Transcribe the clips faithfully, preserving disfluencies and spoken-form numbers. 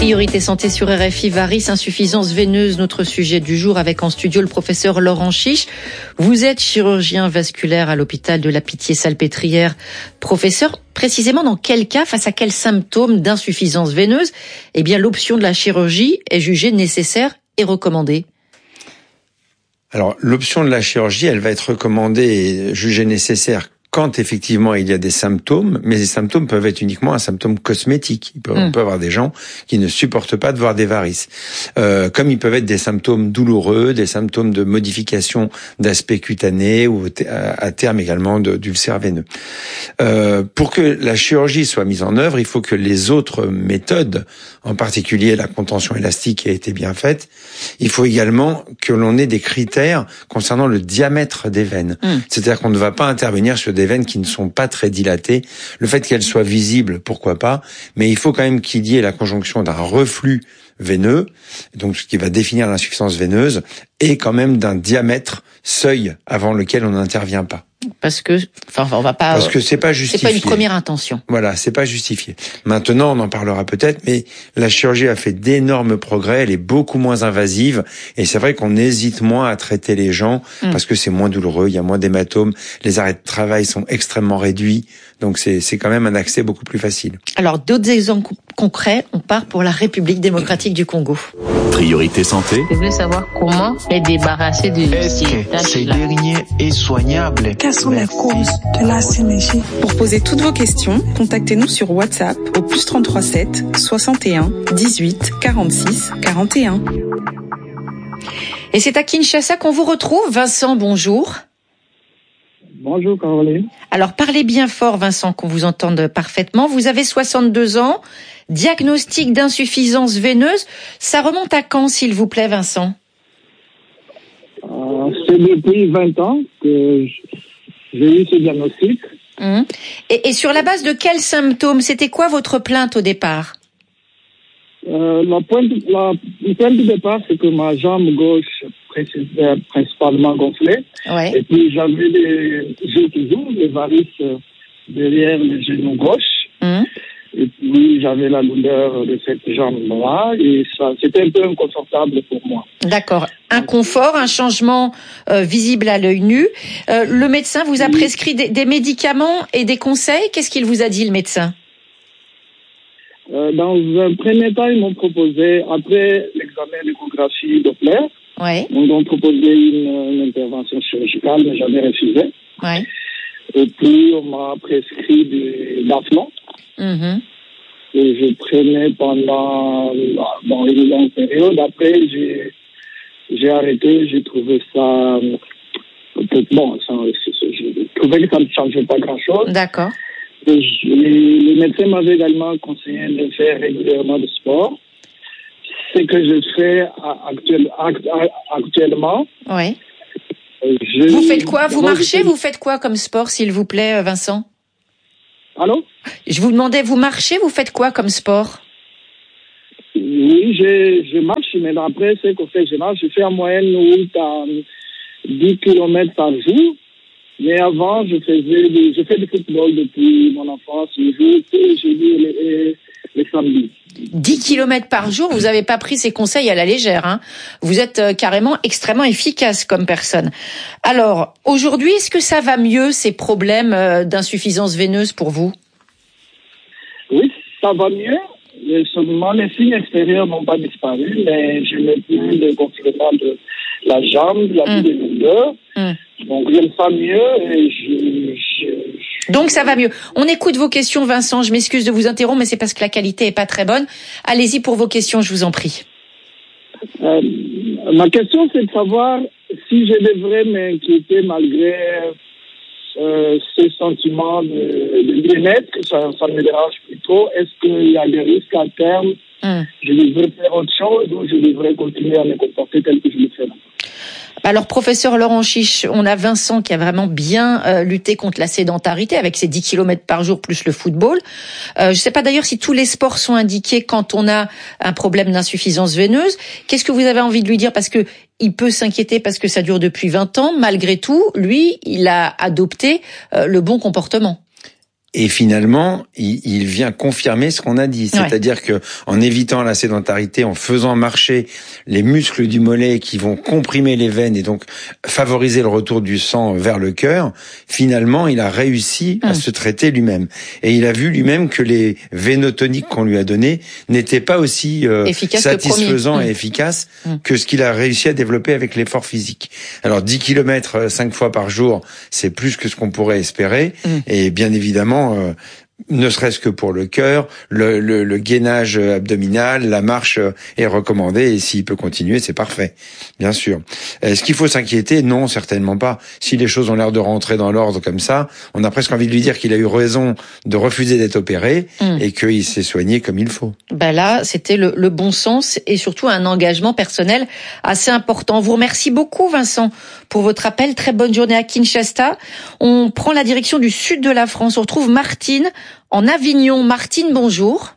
Priorité santé sur R F I, varices, insuffisance veineuse, notre sujet du jour avec en studio le professeur Laurent Chiche. Vous êtes chirurgien vasculaire à l'hôpital de la Pitié-Salpêtrière. Professeur, précisément dans quel cas, face à quels symptômes d'insuffisance veineuse, eh bien l'option de la chirurgie est jugée nécessaire et recommandée? Alors, l'option de la chirurgie, elle va être recommandée et jugée nécessaire quand effectivement il y a des symptômes, mais les symptômes peuvent être uniquement un symptôme cosmétique. Il peut, mmh. On peut avoir des gens qui ne supportent pas de voir des varices. Euh, comme ils peuvent être des symptômes douloureux, des symptômes de modification d'aspect cutané ou à terme également d'ulcères veineux. Euh, pour que la chirurgie soit mise en œuvre, il faut que les autres méthodes, en particulier la contention élastique, ait été bien faite. Il faut également que l'on ait des critères concernant le diamètre des veines. Mmh. C'est-à-dire qu'on ne va pas intervenir sur des des veines qui ne sont pas très dilatées. Le fait qu'elles soient visibles, pourquoi pas, mais il faut quand même qu'il y ait la conjonction d'un reflux veineux, donc ce qui va définir l'insuffisance veineuse, et quand même d'un diamètre seuil avant lequel on n'intervient pas. Parce que, enfin, on va pas. Parce que c'est pas justifié. C'est pas une première intention. Voilà, c'est pas justifié. Maintenant, on en parlera peut-être, mais la chirurgie a fait d'énormes progrès. Elle est beaucoup moins invasive, et c'est vrai qu'on hésite moins à traiter les gens mmh. parce que c'est moins douloureux, il y a moins d'hématomes, les arrêts de travail sont extrêmement réduits, donc c'est c'est quand même un accès beaucoup plus facile. Alors, d'autres exemples concrets, on part pour la République démocratique du Congo. Priorité santé. Je veux savoir comment est débarrassé de Est-ce que ces derniers est soignable? Quelles sont les causes de la synergie? Pour poser toutes vos questions, contactez-nous sur WhatsApp au plus trente-trois sept soixante et un dix-huit quarante-six quarante et un. Et c'est à Kinshasa qu'on vous retrouve. Vincent, bonjour. Bonjour Caroline. Alors parlez bien fort Vincent, qu'on vous entende parfaitement. Vous avez soixante-deux ans, diagnostic d'insuffisance veineuse. Ça remonte à quand s'il vous plaît Vincent? euh, C'est depuis vingt ans que j'ai eu ce diagnostic. Mmh. Et, et sur la base de quels symptômes? C'était quoi votre plainte au départ? euh, la, pointe, la, la pointe du départ, c'est que ma jambe gauche principalement gonflée. Ouais. Et puis j'avais des, j'ai toujours des varices derrière le genou gauche. Mmh. Et puis j'avais la douleur de cette jambe-là et ça, c'était un peu inconfortable pour moi. D'accord. Inconfort, un changement euh, visible à l'œil nu. Euh, le médecin vous a oui. prescrit des, des médicaments et des conseils. Qu'est-ce qu'il vous a dit le médecin? euh, Dans un premier temps, ils m'ont proposé, après l'examen d'échographie Doppler, ouais. ils m'ont proposé une, une intervention chirurgicale, mais j'avais refusé. Ouais. Et puis on m'a prescrit des Daflon. Mmh. Et je prenais pendant bon, une longue période. Après, j'ai, j'ai arrêté. J'ai trouvé ça bon. Ça, j'ai trouvé que ça ne changeait pas grand-chose. D'accord. Et je, le médecin m'avait également conseillé de faire régulièrement du sport. Ce que je fais actuel, actuellement. Oui. Je, vous faites quoi? Vous marchez? Fais... Vous faites quoi comme sport, s'il vous plaît, Vincent? Allô? Je vous demandais, vous marchez, vous faites quoi comme sport? Oui, je, je marche, mais après, c'est qu'au fait, je marche, je fais en moyenne huit à dix kilomètres par jour. Mais avant, je faisais du, je fais du football depuis mon enfance, le jour, j'ai dit les, les samedis. dix kilomètres par jour, vous n'avez pas pris ces conseils à la légère, hein. Vous êtes euh, carrément extrêmement efficace comme personne. Alors, aujourd'hui, est-ce que ça va mieux, ces problèmes euh, d'insuffisance veineuse pour vous? Oui, ça va mieux. Les, seulement les signes extérieurs n'ont pas disparu, mais je n'ai plus de gonflement de la jambe, la mmh. de douleur. Mmh. Donc, je me sens mieux et je, je... Donc, ça va mieux. On écoute vos questions, Vincent. Je m'excuse de vous interrompre, mais c'est parce que la qualité est pas très bonne. Allez-y pour vos questions, je vous en prie. Euh, ma question, c'est de savoir si je devrais m'inquiéter malgré euh, ces sentiments de, de bien-être. Ça, ça me dérange plutôt. Est-ce qu'il y a des risques à terme? Hum. Je devrais faire autre chose ou je devrais continuer à me comporter tel que je le fais là? Alors, professeur Laurent Chiche, on a Vincent qui a vraiment bien euh, lutté contre la sédentarité avec ses dix kilomètres par jour plus le football. Euh, je ne sais pas d'ailleurs si tous les sports sont indiqués quand on a un problème d'insuffisance veineuse. Qu'est-ce que vous avez envie de lui dire? Parce que il peut s'inquiéter parce que ça dure depuis vingt ans. Malgré tout, lui, il a adopté euh, le bon comportement. Et finalement, il, il vient confirmer ce qu'on a dit, c'est-à-dire ouais. que en évitant la sédentarité, en faisant marcher les muscles du mollet qui vont comprimer les veines et donc favoriser le retour du sang vers le cœur, finalement, il a réussi mmh. à se traiter lui-même. Et il a vu lui-même que les vénotoniques qu'on lui a donnés n'étaient pas aussi euh, satisfaisants et mmh. efficaces mmh. que ce qu'il a réussi à développer avec l'effort physique. Alors, dix kilomètres cinq fois par jour, c'est plus que ce qu'on pourrait espérer. Mmh. Et bien évidemment, Euh, ne serait-ce que pour le cœur, le, le, le gainage abdominal, la marche est recommandée et s'il peut continuer, c'est parfait, bien sûr. Est-ce qu'il faut s'inquiéter ? Non, certainement pas. Si les choses ont l'air de rentrer dans l'ordre comme ça, on a presque envie de lui dire qu'il a eu raison de refuser d'être opéré mmh. et qu'il s'est soigné comme il faut. Ben là, c'était le, le bon sens et surtout un engagement personnel assez important. Vous remercie beaucoup, Vincent, pour votre appel. Très bonne journée à Kinshasa. On prend la direction du sud de la France. On retrouve Martine en Avignon. Martine, bonjour.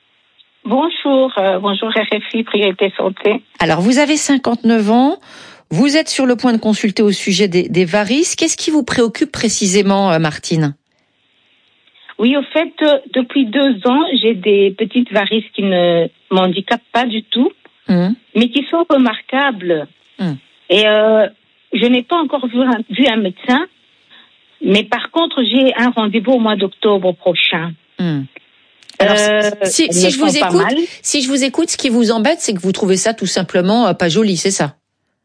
Bonjour, euh, bonjour R F I, Priorité Santé. Alors, vous avez cinquante-neuf ans, vous êtes sur le point de consulter au sujet des, des varices. Qu'est-ce qui vous préoccupe précisément, euh, Martine ? Oui, au fait, euh, depuis deux ans, j'ai des petites varices qui ne m'handicapent pas du tout, mmh. mais qui sont remarquables. Mmh. Et euh, je n'ai pas encore vu un, vu un médecin, mais par contre, j'ai un rendez-vous au mois d'octobre prochain. Mmh. Alors, euh, si, si je vous écoute, si je vous écoute, ce qui vous embête, c'est que vous trouvez ça tout simplement euh, pas joli, c'est ça ?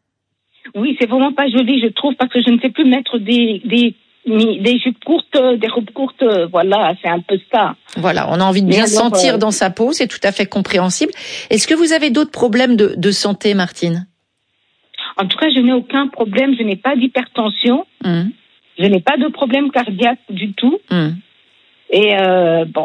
Oui, c'est vraiment pas joli, je trouve, parce que je ne sais plus mettre des des des jupes courtes, des robes courtes. Voilà, c'est un peu ça. Voilà, on a envie de bien alors, sentir euh... dans sa peau, c'est tout à fait compréhensible. Est-ce que vous avez d'autres problèmes de, de santé, Martine ? En tout cas, je n'ai aucun problème. Je n'ai pas d'hypertension. Mmh. Je n'ai pas de problème cardiaque du tout. Mmh. Et euh, bon,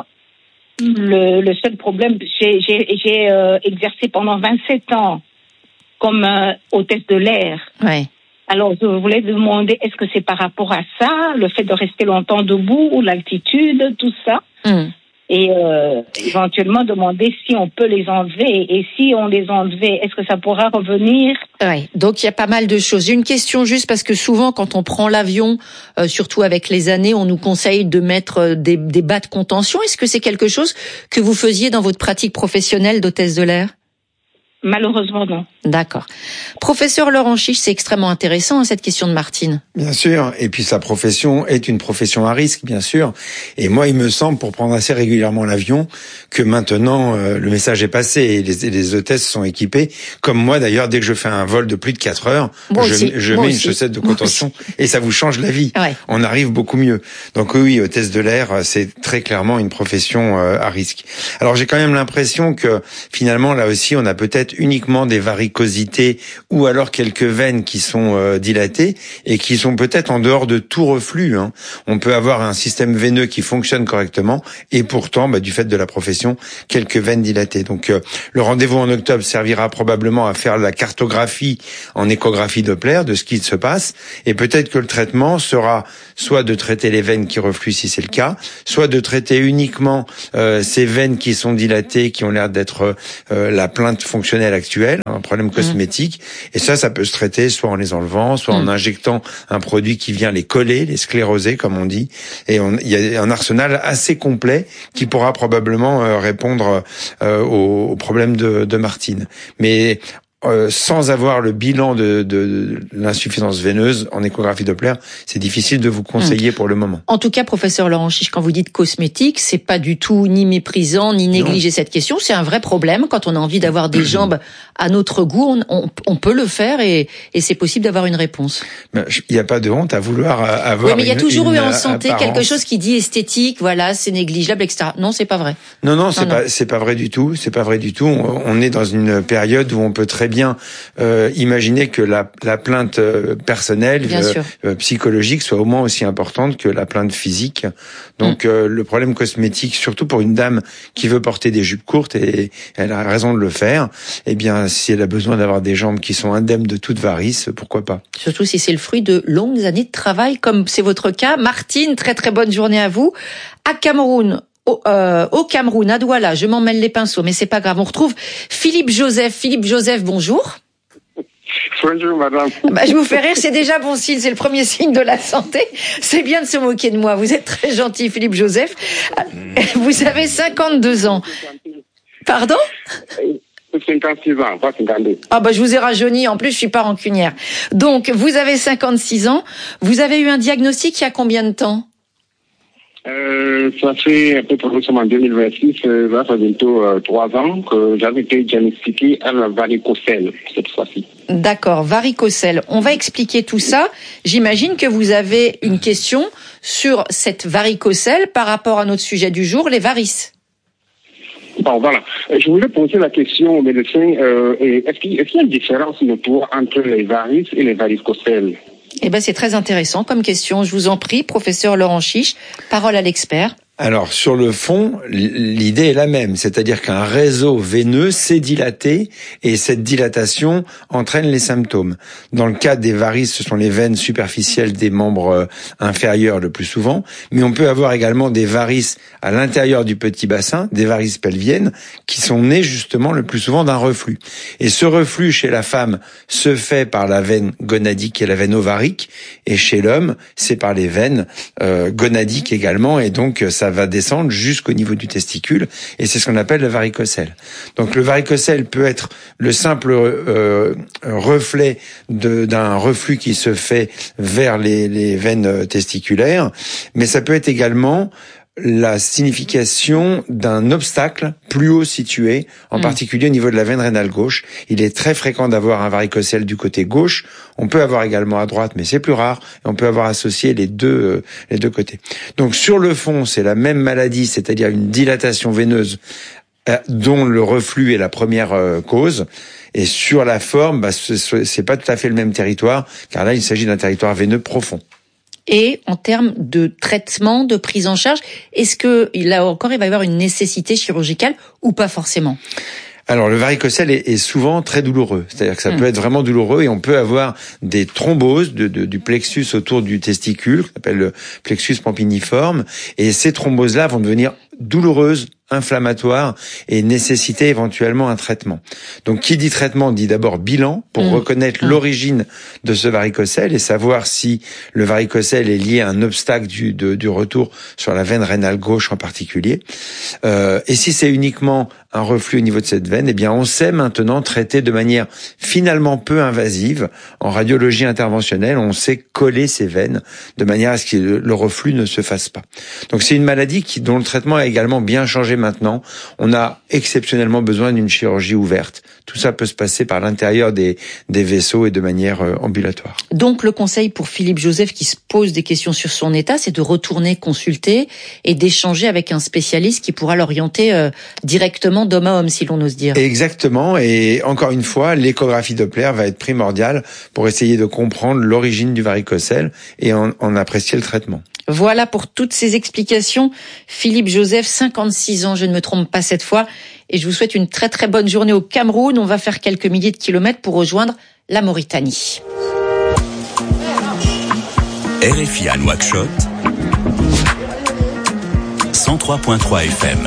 le, le seul problème, j'ai, j'ai, j'ai euh, exercé pendant vingt-sept ans comme euh, hôtesse de l'air. Ouais. Alors, je voulais demander, est-ce que c'est par rapport à ça, le fait de rester longtemps debout, ou l'altitude, tout ça mmh. Et euh, éventuellement demander si on peut les enlever. Et si on les enlevait, est-ce que ça pourra revenir ? Oui, donc il y a pas mal de choses. J'ai une question juste parce que souvent, quand on prend l'avion, euh, surtout avec les années, on nous conseille de mettre des, des bas de contention. Est-ce que c'est quelque chose que vous faisiez dans votre pratique professionnelle d'hôtesse de l'air ? Malheureusement, non. D'accord. Professeur Laurent Chiche, c'est extrêmement intéressant, hein, cette question de Martine. Bien sûr. Et puis, sa profession est une profession à risque, bien sûr. Et moi, il me semble, pour prendre assez régulièrement l'avion, que maintenant, euh, le message est passé et les, les hôtesses sont équipées. Comme moi, d'ailleurs, dès que je fais un vol de plus de quatre heures, moi je, je mets aussi. une chaussette de contention et ça vous change la vie. Ouais. On arrive beaucoup mieux. Donc oui, hôtesse de l'air, c'est très clairement une profession euh, à risque. Alors, j'ai quand même l'impression que, finalement, là aussi, on a peut-être uniquement des varicosités ou alors quelques veines qui sont euh, dilatées et qui sont peut-être en dehors de tout reflux. Hein. On peut avoir un système veineux qui fonctionne correctement et pourtant, bah, du fait de la profession, quelques veines dilatées. Donc euh, le rendez-vous en octobre servira probablement à faire la cartographie en échographie Doppler de ce qui se passe et peut-être que le traitement sera soit de traiter les veines qui refluent si c'est le cas, soit de traiter uniquement euh, ces veines qui sont dilatées, qui ont l'air d'être euh, la plainte fonctionnelle actuelle, un problème cosmétique. Mmh. Et ça, ça peut se traiter soit en les enlevant, soit mmh. en injectant un produit qui vient les coller, les scléroser, comme on dit. Et il y a un arsenal assez complet qui pourra probablement euh, répondre euh, aux, aux problèmes de, de Martine. Mais Euh, sans avoir le bilan de, de, de l'insuffisance veineuse en échographie Doppler, c'est difficile de vous conseiller mmh. pour le moment. En tout cas, professeur Laurent Chiche, quand vous dites cosmétique, c'est pas du tout ni méprisant, ni négliger non. cette question. C'est un vrai problème. Quand on a envie d'avoir des jambes à notre goût, on, on, on peut le faire et, et c'est possible d'avoir une réponse. Il n'y a pas de honte à vouloir avoir. Oui, mais il y a toujours une, eu une en santé apparence. quelque chose qui dit esthétique, voilà, c'est négligeable, et cetera. Non, c'est pas vrai. Non, non, c'est non, pas, non. c'est pas vrai du tout. C'est pas vrai du tout. On, on est dans une période où on peut très bien euh, imaginer que la, la plainte personnelle, euh, euh, psychologique, soit au moins aussi importante que la plainte physique. Donc, mmh. euh, le problème cosmétique, surtout pour une dame qui veut porter des jupes courtes et elle a raison de le faire, eh bien, si elle a besoin d'avoir des jambes qui sont indemnes de toute varice, pourquoi pas? Surtout si c'est le fruit de longues années de travail, comme c'est votre cas. Martine, très très bonne journée à vous. À Cameroun, Au, euh, au Cameroun, à Douala, je m'en mêle les pinceaux, mais c'est pas grave. On retrouve Philippe Joseph. Philippe Joseph, bonjour. Bonjour, madame. Bah, je vous fais rire, c'est déjà bon signe, c'est le premier signe de la santé. C'est bien de se moquer de moi. Vous êtes très gentil, Philippe Joseph. Vous avez cinquante-deux ans. Pardon? cinquante-six ans, pas cinquante-deux. Ah bah je vous ai rajeuni, en plus je suis pas rancunière. Donc vous avez cinquante-six ans, vous avez eu un diagnostic il y a combien de temps? Euh, ça fait un peu près en deux mille vingt-six, euh, ça fait bientôt euh, trois ans que j'avais été diagnostiqué à la varicocèle cette fois-ci. D'accord, varicocèle. On va expliquer tout ça. J'imagine que vous avez une question sur cette varicocèle par rapport à notre sujet du jour, les varices. Bon, voilà. Je voulais poser la question au médecin, euh, est-ce qu'il, est-ce qu'il y a une différence entre les varices et les varicocèles? Eh ben, c'est très intéressant comme question. Je vous en prie, professeur Laurent Chiche, parole à l'expert. Alors, sur le fond, l'idée est la même, c'est-à-dire qu'un réseau veineux s'est dilaté et cette dilatation entraîne les symptômes. Dans le cas des varices, ce sont les veines superficielles des membres inférieurs le plus souvent, mais on peut avoir également des varices à l'intérieur du petit bassin, des varices pelviennes, qui sont nées justement le plus souvent d'un reflux. Et ce reflux chez la femme se fait par la veine gonadique et la veine ovarique, et chez l'homme, c'est par les veines euh, gonadiques également, et donc ça va descendre jusqu'au niveau du testicule, et c'est ce qu'on appelle le varicocèle. Donc le varicocèle peut être le simple euh, reflet de, d'un reflux qui se fait vers les, les veines testiculaires, mais ça peut être également la signification d'un obstacle plus haut situé, en mmh. particulier au niveau de la veine rénale gauche. Il est très fréquent d'avoir un varicocèle du côté gauche. On peut avoir également à droite, mais c'est plus rare. Et on peut avoir associé les deux, euh, les deux côtés. Donc sur le fond, c'est la même maladie, c'est-à-dire une dilatation veineuse euh, dont le reflux est la première euh, cause. Et sur la forme, bah, c'est, c'est pas tout à fait le même territoire, car là, il s'agit d'un territoire veineux profond. Et en termes de traitement, de prise en charge, est-ce que là encore il va y avoir une nécessité chirurgicale ou pas forcément? Alors le varicocèle est, est souvent très douloureux, c'est-à-dire que ça mmh. peut être vraiment douloureux et on peut avoir des thromboses de, de, du plexus autour du testicule, qu'on appelle le plexus pampiniforme, et ces thromboses-là vont devenir douloureuses, inflammatoires et nécessiter éventuellement un traitement. Donc qui dit traitement dit d'abord bilan pour mmh. reconnaître mmh. l'origine de ce varicocèle et savoir si le varicocèle est lié à un obstacle du, de, du retour sur la veine rénale gauche en particulier. Euh, et si c'est uniquement un reflux au niveau de cette veine, eh bien on sait maintenant traiter de manière finalement peu invasive. En radiologie interventionnelle, on sait coller ces veines de manière à ce que le reflux ne se fasse pas. Donc c'est une maladie qui, dont le traitement a également bien changé maintenant. On a exceptionnellement besoin d'une chirurgie ouverte. Tout ça peut se passer par l'intérieur des, des vaisseaux et de manière euh, ambulatoire. Donc le conseil pour Philippe Joseph qui se pose des questions sur son état, c'est de retourner consulter et d'échanger avec un spécialiste qui pourra l'orienter euh, directement d'homme à homme, si l'on ose dire. Exactement. Et encore une fois, l'échographie Doppler va être primordiale pour essayer de comprendre l'origine du varicocèle et en, en apprécier le traitement. Voilà pour toutes ces explications. Philippe Joseph, cinquante-six ans, je ne me trompe pas cette fois. Et je vous souhaite une très très bonne journée au Cameroun. On va faire quelques milliers de kilomètres pour rejoindre la Mauritanie. R F I à Nouakchott, cent trois virgule trois F M.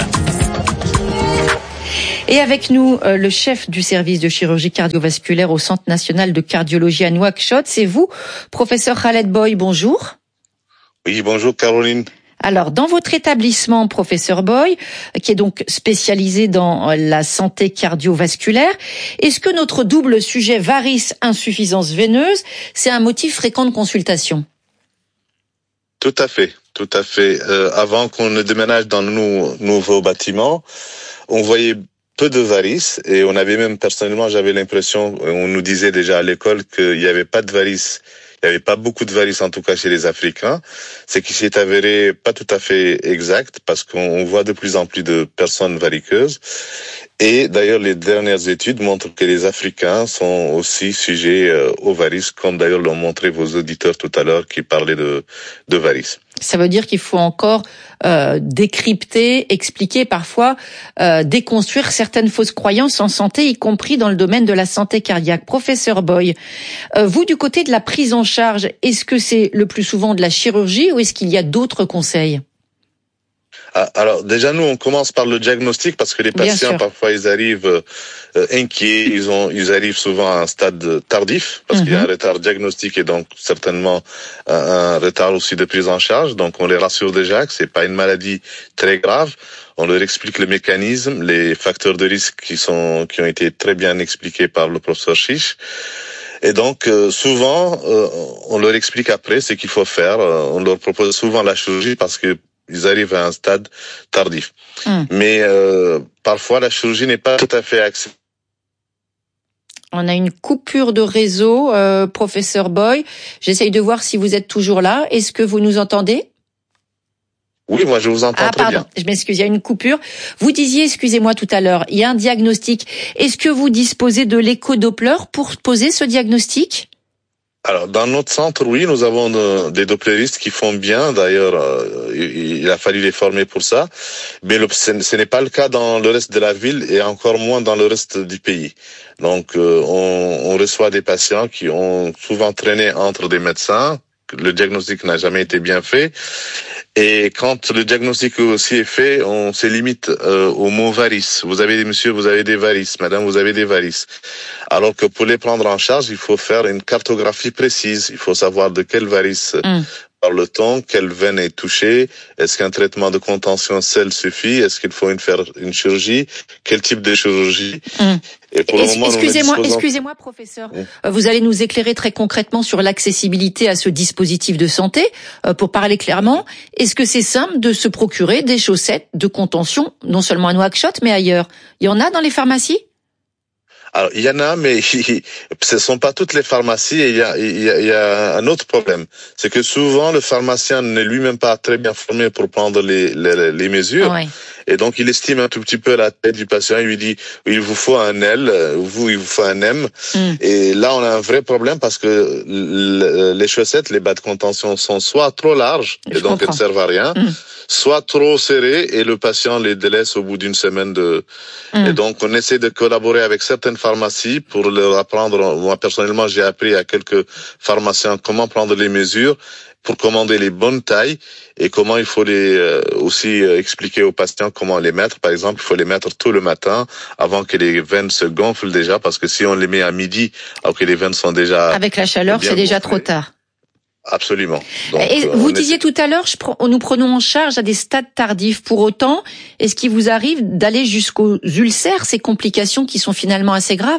Et avec nous, euh, le chef du service de chirurgie cardiovasculaire au Centre national de cardiologie à Nouakchott. C'est vous, professeur Khaled Boy. Bonjour. Oui, bonjour Caroline. Alors, dans votre établissement, professeur Boy, qui est donc spécialisé dans la santé cardiovasculaire, est-ce que notre double sujet varices, insuffisance veineuse, c'est un motif fréquent de consultation? Tout à fait, tout à fait. Euh, avant qu'on ne déménage dans nos nouveaux bâtiments, on voyait peu de varices et on avait même, personnellement, j'avais l'impression, on nous disait déjà à l'école qu'il n'y avait pas de varices. Il n'y avait pas beaucoup de varices, en tout cas chez les Africains. C'est qui s'est avéré pas tout à fait exact parce qu'on voit de plus en plus de personnes variqueuses. Et d'ailleurs, les dernières études montrent que les Africains sont aussi sujets aux varices, comme d'ailleurs l'ont montré vos auditeurs tout à l'heure qui parlaient de, de varices. Ça veut dire qu'il faut encore euh, décrypter, expliquer parfois, euh, déconstruire certaines fausses croyances en santé, y compris dans le domaine de la santé cardiaque. Professeur Boy, euh, vous du côté de la prise en charge, est-ce que c'est le plus souvent de la chirurgie ou est-ce qu'il y a d'autres conseils ? Alors déjà nous on commence par le diagnostic parce que les patients parfois ils arrivent euh, inquiets, ils ont ils arrivent souvent à un stade tardif parce mm-hmm. qu'il y a un retard diagnostique et donc certainement un, un retard aussi de prise en charge. Donc on les rassure déjà que c'est pas une maladie très grave. On leur explique le mécanisme, les facteurs de risque qui sont qui ont été très bien expliqués par le professeur Chiche. Et donc euh, souvent euh, on leur explique après ce qu'il faut faire. On leur propose souvent la chirurgie parce que ils arrivent à un stade tardif. Mm. Mais euh, parfois, la chirurgie n'est pas tout à fait accessible. On a une coupure de réseau, euh, professeur Boy. J'essaye de voir si vous êtes toujours là. Est-ce que vous nous entendez ? Oui, moi je vous entends ah, très pardon, bien. Je m'excuse, il y a une coupure. Vous disiez, excusez-moi tout à l'heure, il y a un diagnostic. Est-ce que vous disposez de l'écho-doppler pour poser ce diagnostic ? Alors, dans notre centre, oui, nous avons de, des doppléristes qui font bien. D'ailleurs, euh, il, il a fallu les former pour ça. Mais le, ce, ce n'est pas le cas dans le reste de la ville et encore moins dans le reste du pays. Donc, euh, on, on reçoit des patients qui ont souvent traîné entre des médecins. Le diagnostic n'a jamais été bien fait. Et quand le diagnostic aussi est fait, on se limite euh, au mot varices. Vous avez des monsieur, vous avez des varices. Madame, vous avez des varices. Alors que pour les prendre en charge, il faut faire une cartographie précise. Il faut savoir de quelle varice mm. parle-t-on, quelle veine est touchée, est-ce qu'un traitement de contention seul suffit, est-ce qu'il faut une faire une chirurgie, quel type de chirurgie. Mm. Et pour le moment, excusez-moi, disposons... excusez-moi, professeur. Mm. Vous allez nous éclairer très concrètement sur l'accessibilité à ce dispositif de santé. Euh, pour parler clairement, est-ce que c'est simple de se procurer des chaussettes de contention, non seulement à Nouakchott, mais ailleurs ? Il y en a dans les pharmacies ? Alors, il y en a, mais ce ne sont pas toutes les pharmacies. Et il y a, il y a, il y a un autre problème. C'est que souvent, le pharmacien n'est lui-même pas très bien formé pour prendre les, les, les mesures. Ouais. Et donc, il estime un tout petit peu la tête du patient. Il lui dit, il vous faut un L, vous, il vous faut un M. Mm. Et là, on a un vrai problème parce que les chaussettes, les bas de contention sont soit trop larges, Je et donc comprends. elles ne servent à rien, mm. soit trop serrées et le patient les délaisse au bout d'une semaine de... Mm. Et donc, on essaie de collaborer avec certaines pharmacies pour leur apprendre. Moi, personnellement, j'ai appris à quelques pharmaciens comment prendre les mesures pour commander les bonnes tailles et comment il faut les euh, aussi euh, expliquer aux patients comment les mettre. Par exemple, il faut les mettre tôt le matin avant que les veines se gonflent déjà, parce que si on les met à midi alors que les veines sont déjà... Avec la chaleur, c'est déjà gonflées. Trop tard. Absolument. Donc, et vous disiez essaie... tout à l'heure, je prends, nous prenons en charge à des stades tardifs. Pour autant, est-ce qu'il vous arrive d'aller jusqu'aux ulcères, ces complications qui sont finalement assez graves ?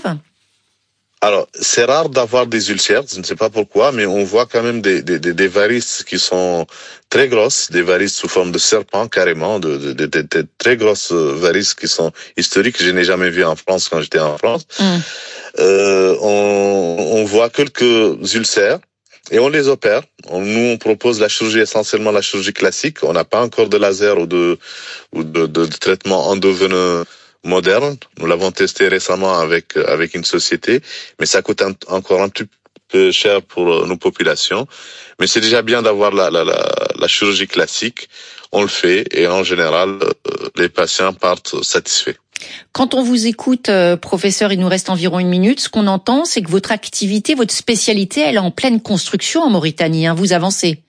Alors, c'est rare d'avoir des ulcères, je ne sais pas pourquoi, mais on voit quand même des, des, des varices qui sont très grosses, des varices sous forme de serpent carrément, de, de, de, de, de très grosses varices qui sont historiques, que je n'ai jamais vues en France quand j'étais en France. Mm. Euh, on, on voit quelques ulcères et on les opère. On, nous, on propose la chirurgie, essentiellement la chirurgie classique. On n'a pas encore de laser ou de, ou de, de, de traitement endoveineux moderne. Nous l'avons testé récemment avec avec une société, mais ça coûte un, encore un petit peu cher pour nos populations. Mais c'est déjà bien d'avoir la, la, la, la chirurgie classique. On le fait et en général, les patients partent satisfaits. Quand on vous écoute, euh, professeur, il nous reste environ une minute. Ce qu'on entend, c'est que votre activité, votre spécialité, elle est en pleine construction en Mauritanie. Hein, vous avancez.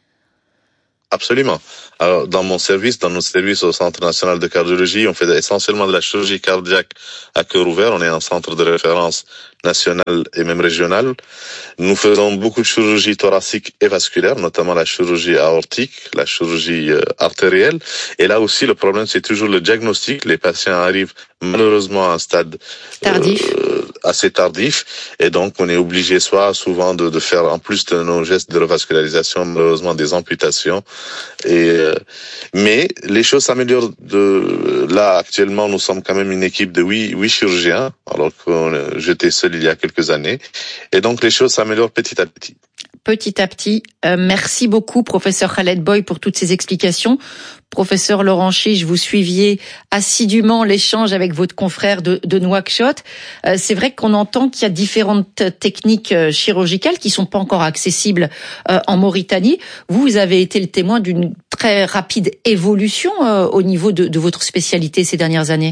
Absolument. Alors, dans mon service, dans nos services au Centre national de cardiologie, on fait essentiellement de la chirurgie cardiaque à cœur ouvert. On est un centre de référence national et même régional. Nous faisons beaucoup de chirurgie thoracique et vasculaire, notamment la chirurgie aortique, la chirurgie euh, artérielle. Et là aussi, le problème, c'est toujours le diagnostic. Les patients arrivent malheureusement à un stade tardif. Euh, assez tardif. Et donc, on est obligé soit souvent de, de faire, en plus de nos gestes de revascularisation, malheureusement des amputations. Et euh, mais les choses s'améliorent. De là actuellement, nous sommes quand même une équipe de huit huit chirurgiens, alors que j'étais seul il y a quelques années. Et donc les choses s'améliorent petit à petit. Petit à petit. Euh, merci beaucoup, professeur Khaled Boy, pour toutes ces explications. Professeur Laurent Chiche, vous suiviez assidûment l'échange avec votre confrère de, de Nouakchott. Euh, c'est vrai qu'on entend qu'il y a différentes techniques chirurgicales qui sont pas encore accessibles euh, en Mauritanie. Vous, vous avez été le témoin d'une très rapide évolution euh, au niveau de, de votre spécialité ces dernières années.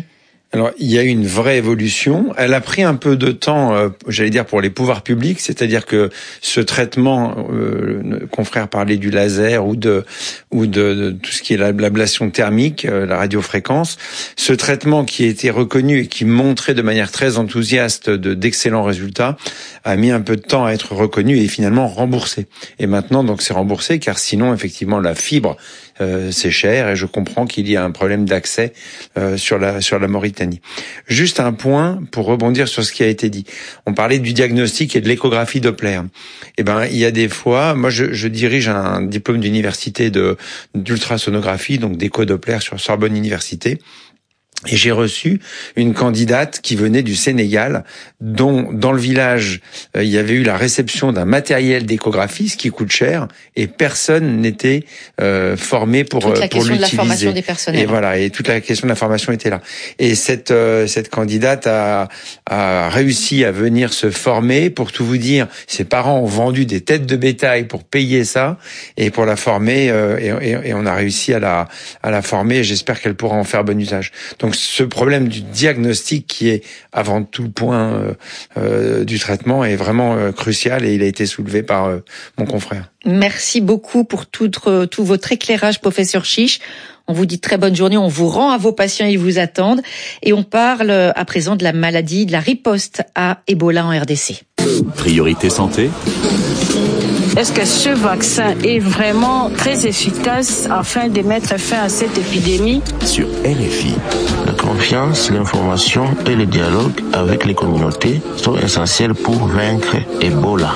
Alors, il y a eu une vraie évolution. Elle a pris un peu de temps, euh, j'allais dire, pour les pouvoirs publics, c'est-à-dire que ce traitement, euh, confrère parlait du laser ou de ou de, de tout ce qui est l'ablation thermique, euh, la radiofréquence, ce traitement qui a été reconnu et qui montrait de manière très enthousiaste de d'excellents résultats, a mis un peu de temps à être reconnu et finalement remboursé. Et maintenant, donc, c'est remboursé, car sinon, effectivement, la fibre, euh, c'est cher, et je comprends qu'il y a un problème d'accès euh, sur la sur la Mauritanie. Juste un point pour rebondir sur ce qui a été dit. On parlait du diagnostic et de l'échographie Doppler. Eh ben, il y a des fois, moi, je, je dirige un diplôme d'université de d'ultrasonographie, donc d'écho Doppler sur Sorbonne Université. Et j'ai reçu une candidate qui venait du Sénégal, dont dans le village euh, il y avait eu la réception d'un matériel d'échographie, ce qui coûte cher, et personne n'était euh, formé pour toute la pour question l'utiliser. De la formation des personnels. Et voilà, et toute la question de la formation était là. Et cette euh, cette candidate a a réussi à venir se former. Pour tout vous dire, ses parents ont vendu des têtes de bétail pour payer ça et pour la former. Euh, et, et, et on a réussi à la à la former. Et j'espère qu'elle pourra en faire bon usage. Donc ce problème du diagnostic qui est avant tout le point euh, euh, du traitement est vraiment euh, crucial, et il a été soulevé par euh, mon confrère. Merci beaucoup pour tout, tout votre éclairage, professeur Chiche. On vous dit très bonne journée, on vous rend à vos patients, ils vous attendent. Et on parle à présent de la maladie, de la riposte à Ebola en R D C. Priorité santé. Est-ce que ce vaccin est vraiment très efficace afin de mettre fin à cette épidémie? Sur R F I. La confiance, l'information et le dialogue avec les communautés sont essentiels pour vaincre Ebola.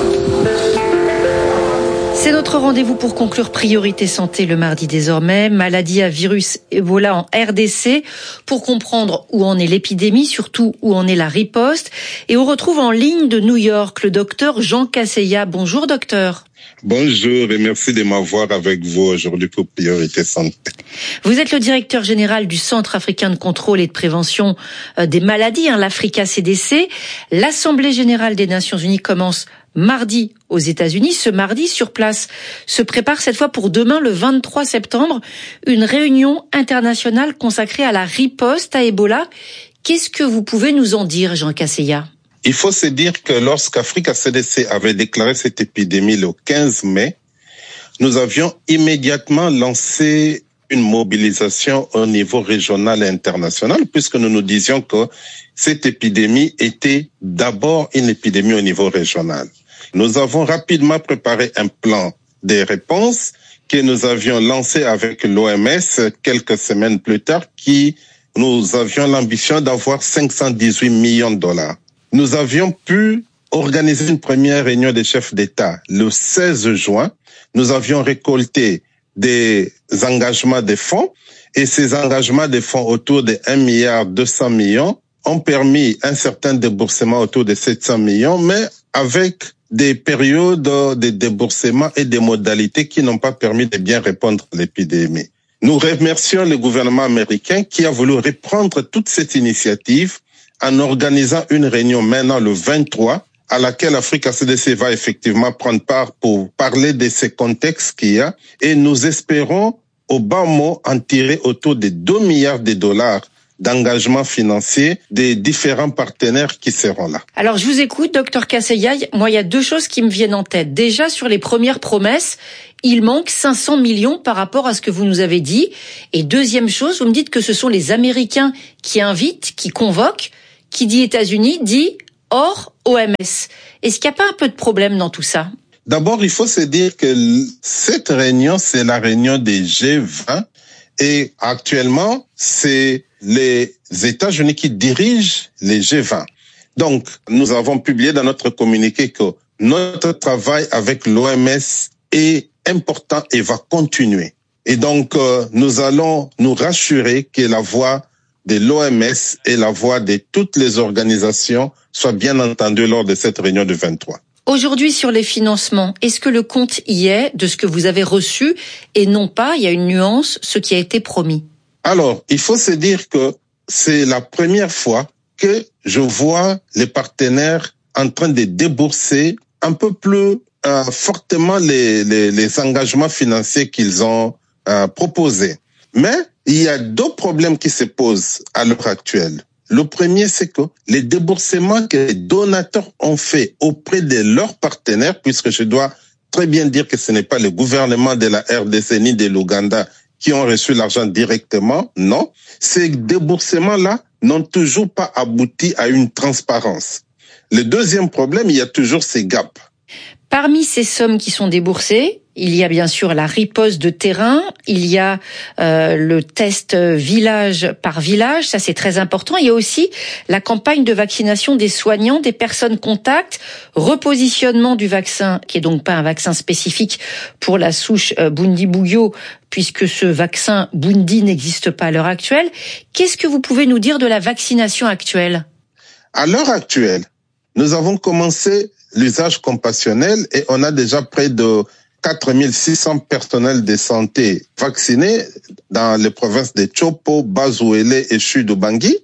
C'est notre rendez-vous pour conclure Priorité Santé le mardi désormais. Maladie à virus Ebola en R D C, pour comprendre où en est l'épidémie, surtout où en est la riposte. Et on retrouve en ligne de New York le docteur Jean Casseya. Bonjour docteur. Bonjour et merci de m'avoir avec vous aujourd'hui pour Priorité Santé. Vous êtes le directeur général du Centre africain de contrôle et de prévention des maladies, hein, l'Africa C D C. L'Assemblée générale des Nations unies commence mardi aux États-Unis. Ce mardi, sur place, se prépare cette fois pour demain, le vingt-trois septembre, une réunion internationale consacrée à la riposte à Ebola. Qu'est-ce que vous pouvez nous en dire, Jean Casseya? Il faut se dire que lorsqu'Africa C D C avait déclaré cette épidémie le quinze mai, nous avions immédiatement lancé une mobilisation au niveau régional et international, puisque nous nous disions que cette épidémie était d'abord une épidémie au niveau régional. Nous avons rapidement préparé un plan de réponse que nous avions lancé avec l'O M S quelques semaines plus tard, qui nous avions l'ambition d'avoir cinq cent dix-huit millions de dollars. Nous avions pu organiser une première réunion des chefs d'État le seize juin. Nous avions récolté des engagements de fonds, et ces engagements de fonds autour de un milliard deux cents millions ont permis un certain déboursement autour de sept cents millions, mais avec des périodes de déboursement et des modalités qui n'ont pas permis de bien répondre à l'épidémie. Nous remercions le gouvernement américain qui a voulu reprendre toute cette initiative en organisant une réunion maintenant le vingt-trois, à laquelle Africa C D C va effectivement prendre part pour parler de ces contextes qu'il y a, et nous espérons au bas mot en tirer autour de deux milliards de dollars d'engagement financier des différents partenaires qui seront là. Alors je vous écoute, docteur Casseya. Moi, il y a deux choses qui me viennent en tête. Déjà, sur les premières promesses, il manque cinq cents millions par rapport à ce que vous nous avez dit. Et deuxième chose, vous me dites que ce sont les Américains qui invitent, qui convoquent. Qui dit États-Unis dit hors O M S. Est-ce qu'il n'y a pas un peu de problème dans tout ça? D'abord, il faut se dire que cette réunion, c'est la réunion des G vingt, et actuellement, c'est les États-Unis qui dirigent les G vingt. Donc, nous avons publié dans notre communiqué que notre travail avec l'O M S est important et va continuer. Et donc, euh, nous allons nous rassurer que la voix de l'O M S et la voix de toutes les organisations soit bien entendue lors de cette réunion du vingt-trois. Aujourd'hui, sur les financements, est-ce que le compte y est de ce que vous avez reçu, et non pas, il y a une nuance, ce qui a été promis? Alors, il faut se dire que c'est la première fois que je vois les partenaires en train de débourser un peu plus euh, fortement les, les, les engagements financiers qu'ils ont euh, proposés. Mais il y a deux problèmes qui se posent à l'heure actuelle. Le premier, c'est que les déboursements que les donateurs ont faits auprès de leurs partenaires, puisque je dois très bien dire que ce n'est pas le gouvernement de la R D C ni de l'Ouganda qui ont reçu l'argent directement, non. Ces déboursements-là n'ont toujours pas abouti à une transparence. Le deuxième problème, il y a toujours ces gaps. Parmi ces sommes qui sont déboursées, il y a bien sûr la riposte de terrain, il y a euh, le test village par village, ça c'est très important. Il y a aussi la campagne de vaccination des soignants, des personnes contacts, repositionnement du vaccin, qui est donc pas un vaccin spécifique pour la souche euh, Bundibugyo, puisque ce vaccin Bundi n'existe pas à l'heure actuelle. Qu'est-ce que vous pouvez nous dire de la vaccination actuelle ? À l'heure actuelle, nous avons commencé l'usage compassionnel et on a déjà près de quatre mille six cents personnels de santé vaccinés dans les provinces de Chopo, Bazouele et Chudou-Bangui.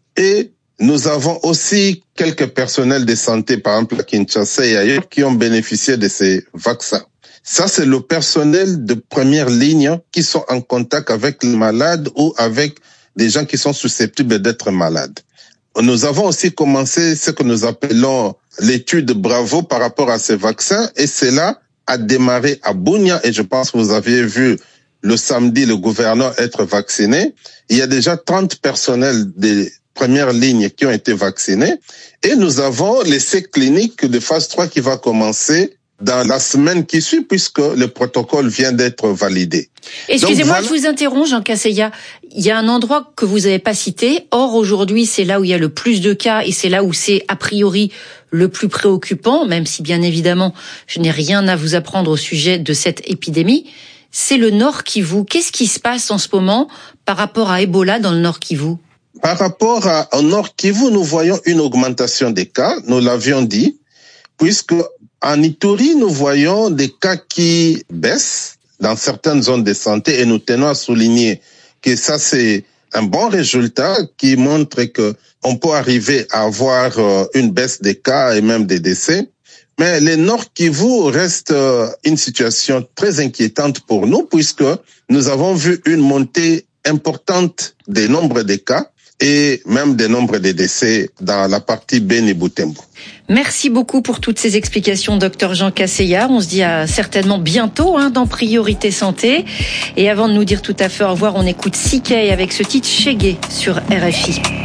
Et nous avons aussi quelques personnels de santé, par exemple à Kinshasa et ailleurs, qui ont bénéficié de ces vaccins. Ça, c'est le personnel de première ligne qui sont en contact avec les malades ou avec des gens qui sont susceptibles d'être malades. Nous avons aussi commencé ce que nous appelons l'étude Bravo par rapport à ces vaccins et cela a démarré à Bunia et je pense que vous aviez vu le samedi le gouverneur être vacciné. Il y a déjà trente personnels des premières lignes qui ont été vaccinés et nous avons l'essai clinique de phase trois qui va commencer dans la semaine qui suit puisque le protocole vient d'être validé. Excusez-moi, voilà. Je vous interromps, Jean Kaseya. Il y a un endroit que vous n'avez pas cité. Or, aujourd'hui, c'est là où il y a le plus de cas et c'est là où c'est a priori le plus préoccupant, même si bien évidemment, je n'ai rien à vous apprendre au sujet de cette épidémie. C'est le Nord Kivu. Qu'est-ce qui se passe en ce moment par rapport à Ebola dans le Nord Kivu ? Par rapport à, au Nord Kivu, nous voyons une augmentation des cas, nous l'avions dit, puisque en Ituri, nous voyons des cas qui baissent dans certaines zones de santé et nous tenons à souligner que ça, c'est un bon résultat qui montre que on peut arriver à avoir une baisse des cas et même des décès. Mais le Nord Kivu reste une situation très inquiétante pour nous puisque nous avons vu une montée importante des nombres de cas et même des nombres de décès dans la partie Beni Butembo. Merci beaucoup pour toutes ces explications, docteur Jean Kaseya. On se dit à certainement bientôt hein, dans Priorité Santé. Et avant de nous dire tout à fait au revoir, on écoute C K avec ce titre Shege sur R F I.